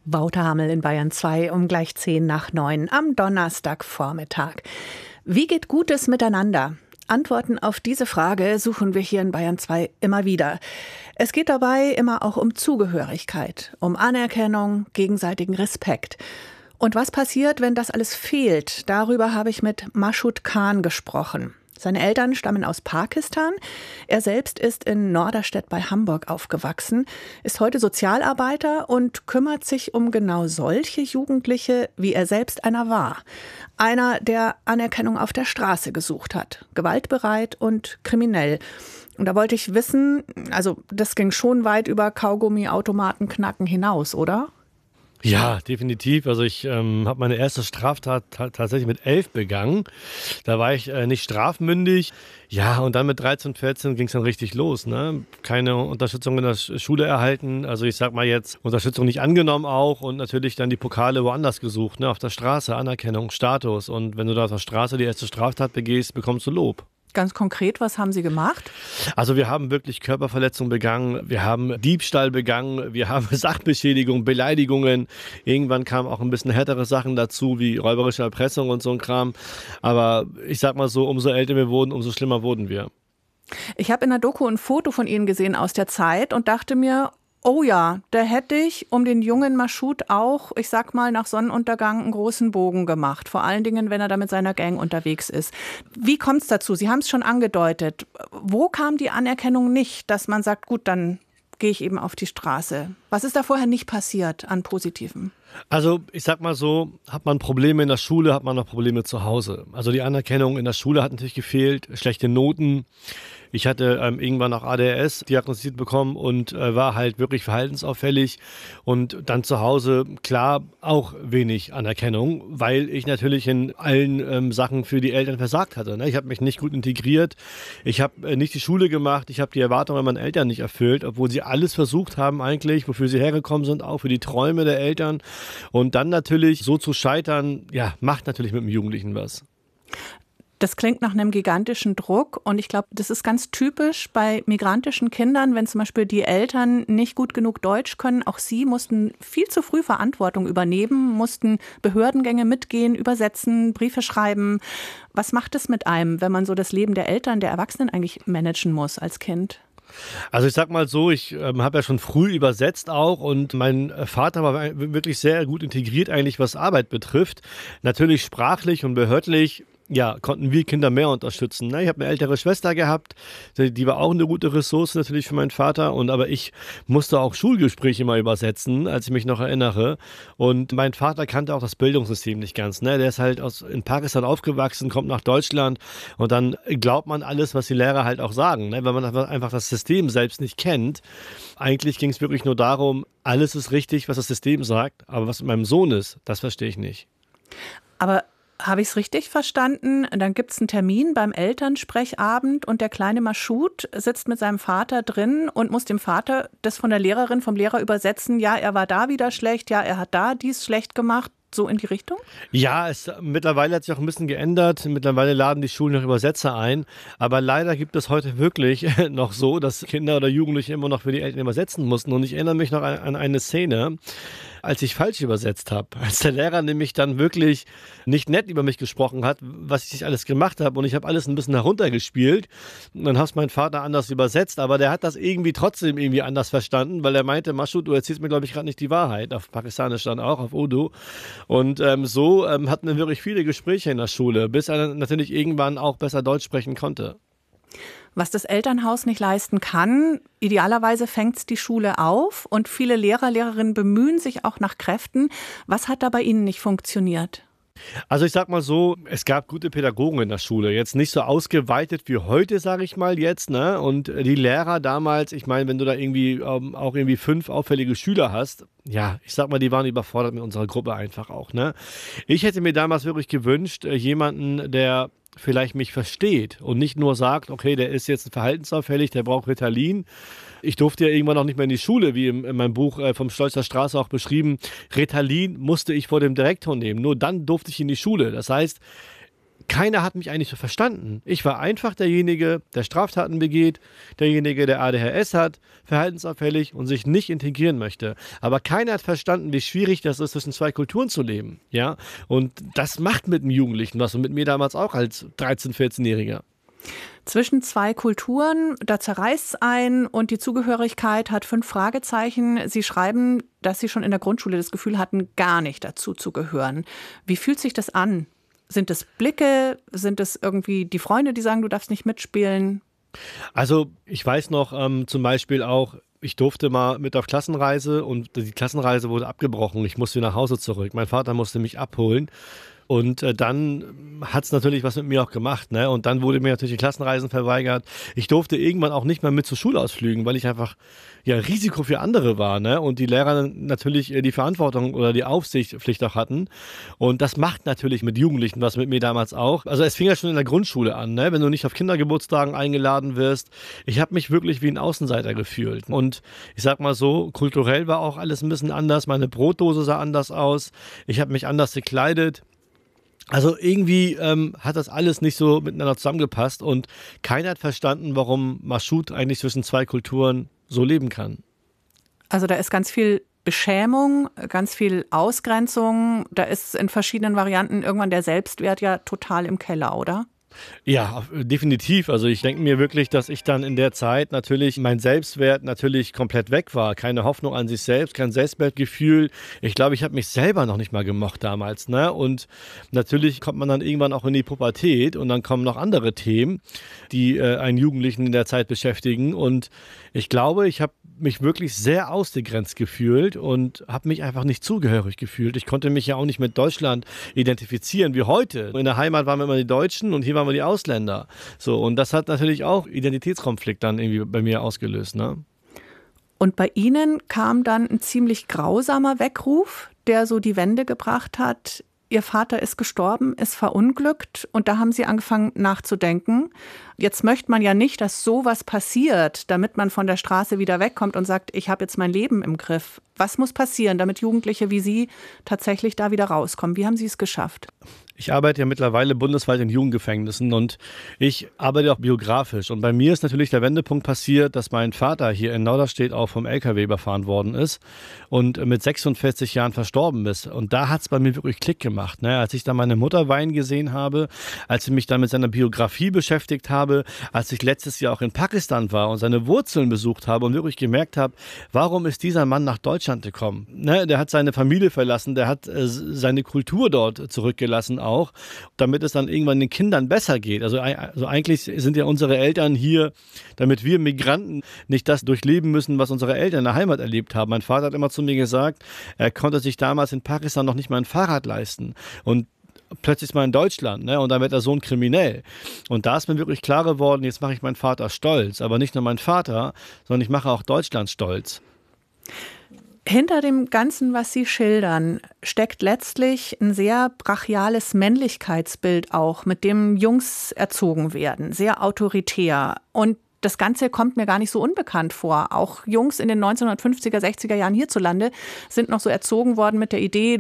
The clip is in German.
Wouter Hamel in Bayern 2 um gleich 8:50 am Donnerstagvormittag. Wie geht Gutes miteinander? Antworten auf diese Frage suchen wir hier in Bayern 2 immer wieder. Es geht dabei immer auch um Zugehörigkeit, um Anerkennung, gegenseitigen Respekt. Und was passiert, wenn das alles fehlt? Darüber habe ich mit Mashood Khan gesprochen. Seine Eltern stammen aus Pakistan. Er selbst ist in Norderstedt bei Hamburg aufgewachsen, ist heute Sozialarbeiter und kümmert sich um genau solche Jugendliche, wie er selbst einer war. Einer, der Anerkennung auf der Straße gesucht hat, gewaltbereit und kriminell. Und da wollte ich wissen, also das ging schon weit über Kaugummi-Automaten-Knacken hinaus, oder? Ja, definitiv. Also ich habe meine erste Straftat tatsächlich mit 11 begangen. Da war ich nicht strafmündig. Ja, und dann mit 13, 14 ging es dann richtig los. Ne? Keine Unterstützung in der Schule erhalten. Also ich sag mal jetzt, Unterstützung nicht angenommen auch. Und natürlich dann die Pokale woanders gesucht. Ne? Auf der Straße, Anerkennung, Status. Und wenn du da auf der Straße die erste Straftat begehst, bekommst du Lob. Ganz konkret, was haben Sie gemacht? Also wir haben wirklich Körperverletzungen begangen, wir haben Diebstahl begangen, wir haben Sachbeschädigung, Beleidigungen. Irgendwann kamen auch ein bisschen härtere Sachen dazu, wie räuberische Erpressung und so ein Kram. Aber ich sag mal so, umso älter wir wurden, umso schlimmer wurden wir. Ich habe in der Doku ein Foto von Ihnen gesehen aus der Zeit und dachte mir, oh ja, da hätte ich um den jungen Mashood auch, ich sag mal, nach Sonnenuntergang einen großen Bogen gemacht. Vor allen Dingen, wenn er da mit seiner Gang unterwegs ist. Wie kommt es dazu? Sie haben es schon angedeutet. Wo kam die Anerkennung nicht, dass man sagt, gut, dann gehe ich eben auf die Straße? Was ist da vorher nicht passiert an Positivem? Also ich sag mal so, hat man Probleme in der Schule, hat man noch Probleme zu Hause. Also die Anerkennung in der Schule hat natürlich gefehlt, schlechte Noten. Ich hatte irgendwann auch ADHS diagnostiziert bekommen und war halt wirklich verhaltensauffällig. Und dann zu Hause, klar, auch wenig Anerkennung, weil ich natürlich in allen Sachen für die Eltern versagt hatte. Ne? Ich habe mich nicht gut integriert, ich habe nicht die Schule gemacht, ich habe die Erwartungen meiner Eltern nicht erfüllt, obwohl sie alles versucht haben eigentlich, wofür sie hergekommen sind, auch für die Träume der Eltern. Und dann natürlich so zu scheitern, ja, macht natürlich mit dem Jugendlichen was. Das klingt nach einem gigantischen Druck und ich glaube, das ist ganz typisch bei migrantischen Kindern, wenn zum Beispiel die Eltern nicht gut genug Deutsch können. Auch sie mussten viel zu früh Verantwortung übernehmen, mussten Behördengänge mitgehen, übersetzen, Briefe schreiben. Was macht es mit einem, wenn man so das Leben der Eltern, der Erwachsenen eigentlich managen muss als Kind? Also ich sag mal so, ich habe ja schon früh übersetzt auch und mein Vater war wirklich sehr gut integriert eigentlich, was Arbeit betrifft. Natürlich sprachlich und behördlich. Ja, konnten wir Kinder mehr unterstützen. Ich habe eine ältere Schwester gehabt, die war auch eine gute Ressource natürlich für meinen Vater. Aber ich musste auch Schulgespräche mal übersetzen, als ich mich noch erinnere. Und mein Vater kannte auch das Bildungssystem nicht ganz. Der ist halt in Pakistan aufgewachsen, kommt nach Deutschland und dann glaubt man alles, was die Lehrer halt auch sagen, weil man einfach das System selbst nicht kennt. Eigentlich ging es wirklich nur darum, alles ist richtig, was das System sagt, aber was mit meinem Sohn ist, das verstehe ich nicht. Aber habe ich es richtig verstanden? Dann gibt es einen Termin beim Elternsprechabend und der kleine Mashood sitzt mit seinem Vater drin und muss dem Vater das von der Lehrerin, vom Lehrer übersetzen. Ja, er war da wieder schlecht, ja, er hat da dies schlecht gemacht. So in die Richtung? Ja, mittlerweile hat sich auch ein bisschen geändert. Mittlerweile laden die Schulen noch Übersetzer ein. Aber leider gibt es heute wirklich noch so, dass Kinder oder Jugendliche immer noch für die Eltern übersetzen mussten. Und ich erinnere mich noch an eine Szene, als ich falsch übersetzt habe. Als der Lehrer nämlich dann wirklich nicht nett über mich gesprochen hat, was ich alles gemacht habe. Und ich habe alles ein bisschen heruntergespielt. Und dann hat mein Vater anders übersetzt. Aber der hat das trotzdem anders verstanden, weil er meinte, Mashood, du erzählst mir, glaube ich, gerade nicht die Wahrheit. Auf Pakistanisch dann auch, auf Urdu. Und so hatten wir wirklich viele Gespräche in der Schule, bis er natürlich irgendwann auch besser Deutsch sprechen konnte. Was das Elternhaus nicht leisten kann, idealerweise fängt es die Schule auf und viele Lehrer, Lehrerinnen bemühen sich auch nach Kräften. Was hat da bei Ihnen nicht funktioniert? Also ich sag mal so, es gab gute Pädagogen in der Schule, jetzt nicht so ausgeweitet wie heute, sage ich mal jetzt, ne? Und die Lehrer damals, ich meine, wenn du da auch 5 auffällige Schüler hast, ja, ich sag mal, die waren überfordert mit unserer Gruppe einfach auch, ne? Ich hätte mir damals wirklich gewünscht, jemanden, der vielleicht mich versteht und nicht nur sagt, okay, der ist jetzt verhaltensauffällig, der braucht Ritalin. Ich durfte ja irgendwann auch nicht mehr in die Schule, wie in meinem Buch vom Stolz der Straße auch beschrieben. Ritalin musste ich vor dem Direktor nehmen, nur dann durfte ich in die Schule. Das heißt, keiner hat mich eigentlich so verstanden. Ich war einfach derjenige, der Straftaten begeht, derjenige, der ADHS hat, verhaltensauffällig und sich nicht integrieren möchte. Aber keiner hat verstanden, wie schwierig das ist, zwischen zwei Kulturen zu leben. Ja? Und das macht mit einem Jugendlichen was und mit mir damals auch als 13-, 14-Jähriger. Zwischen zwei Kulturen, da zerreißt es einen und die Zugehörigkeit hat 5 Fragezeichen. Sie schreiben, dass Sie schon in der Grundschule das Gefühl hatten, gar nicht dazu zu gehören. Wie fühlt sich das an? Sind es Blicke? Sind es irgendwie die Freunde, die sagen, du darfst nicht mitspielen? Also ich weiß noch zum Beispiel auch, ich durfte mal mit auf Klassenreise und die Klassenreise wurde abgebrochen. Ich musste nach Hause zurück. Mein Vater musste mich abholen. Und dann hat es natürlich was mit mir auch gemacht, ne? Und dann wurde mir natürlich die Klassenreisen verweigert. Ich durfte irgendwann auch nicht mehr mit zu Schulausflügen, weil ich einfach Risiko für andere war, ne? Und die Lehrer natürlich die Verantwortung oder die Aufsichtspflicht auch hatten. Und das macht natürlich mit Jugendlichen was, mit mir damals auch. Also es fing ja schon in der Grundschule an, ne? Wenn du nicht auf Kindergeburtstagen eingeladen wirst. Ich habe mich wirklich wie ein Außenseiter gefühlt. Und ich sag mal so, kulturell war auch alles ein bisschen anders. Meine Brotdose sah anders aus. Ich habe mich anders gekleidet. Also irgendwie hat das alles nicht so miteinander zusammengepasst und keiner hat verstanden, warum Mashoud eigentlich zwischen zwei Kulturen so leben kann. Also da ist ganz viel Beschämung, ganz viel Ausgrenzung. Da ist in verschiedenen Varianten irgendwann der Selbstwert ja total im Keller, oder? Ja, definitiv. Also ich denke mir wirklich, dass ich dann in der Zeit natürlich, mein Selbstwert natürlich komplett weg war. Keine Hoffnung an sich selbst, kein Selbstwertgefühl. Ich glaube, ich habe mich selber noch nicht mal gemocht damals, ne? Und natürlich kommt man dann irgendwann auch in die Pubertät und dann kommen noch andere Themen, die einen Jugendlichen in der Zeit beschäftigen. Und ich glaube, ich habe mich wirklich sehr ausgegrenzt gefühlt und habe mich einfach nicht zugehörig gefühlt. Ich konnte mich ja auch nicht mit Deutschland identifizieren wie heute. In der Heimat waren wir immer die Deutschen und hier waren wir die Ausländer. So, und das hat natürlich auch Identitätskonflikt dann irgendwie bei mir ausgelöst, ne? Und bei Ihnen kam dann ein ziemlich grausamer Weckruf, der so die Wende gebracht hat. Ihr Vater ist gestorben, ist verunglückt und da haben Sie angefangen nachzudenken. Jetzt möchte man ja nicht, dass sowas passiert, damit man von der Straße wieder wegkommt und sagt, ich habe jetzt mein Leben im Griff. Was muss passieren, damit Jugendliche wie Sie tatsächlich da wieder rauskommen? Wie haben Sie es geschafft? Ich arbeite ja mittlerweile bundesweit in Jugendgefängnissen und ich arbeite auch biografisch. Und bei mir ist natürlich der Wendepunkt passiert, dass mein Vater hier in Norderstedt auch vom LKW überfahren worden ist und mit 46 Jahren verstorben ist. Und da hat es bei mir wirklich Klick gemacht, ne? Als ich dann meine Mutter weinen gesehen habe, als ich mich dann mit seiner Biografie beschäftigt habe, als ich letztes Jahr auch in Pakistan war und seine Wurzeln besucht habe und wirklich gemerkt habe, warum ist dieser Mann nach Deutschland gekommen? Ne? Der hat seine Familie verlassen, der hat seine Kultur dort zurückgelassen auch, damit es dann irgendwann den Kindern besser geht. Also eigentlich sind ja unsere Eltern hier, damit wir Migranten nicht das durchleben müssen, was unsere Eltern in der Heimat erlebt haben. Mein Vater hat immer zu mir gesagt, er konnte sich damals in Pakistan noch nicht mal ein Fahrrad leisten. Und plötzlich ist man in Deutschland, ne? Und dann wird der Sohn kriminell. Und da ist mir wirklich klar geworden, jetzt mache ich meinen Vater stolz. Aber nicht nur meinen Vater, sondern ich mache auch Deutschland stolz. Hinter dem Ganzen, was Sie schildern, steckt letztlich ein sehr brachiales Männlichkeitsbild auch, mit dem Jungs erzogen werden, sehr autoritär. Und das Ganze kommt mir gar nicht so unbekannt vor. Auch Jungs in den 1950er, 60er Jahren hierzulande sind noch so erzogen worden mit der Idee,